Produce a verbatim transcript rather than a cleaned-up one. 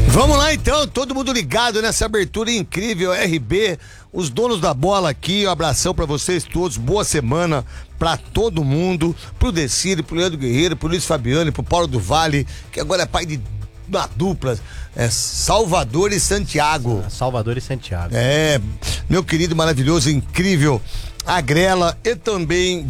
Vamos lá então, todo mundo ligado nessa abertura incrível, R B, os donos da bola aqui, um abração pra vocês todos, boa semana pra todo mundo, pro Decílio, pro Leandro Guerreiro, pro Luiz Fabiano, pro Paulo do Vale, que agora é pai de uma dupla, é Salvador e Santiago. Salvador e Santiago. É, meu querido, maravilhoso, incrível, Agrela e também